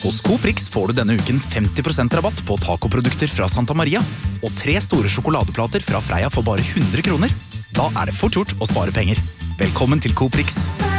Hos Coprix får du denne uken 50% rabatt på tacoprodukter fra Santa Maria, og 3 store sjokoladeplater fra Freia for bare 100 kroner. Da er det fort gjort å spare penger. Velkommen til Coprix.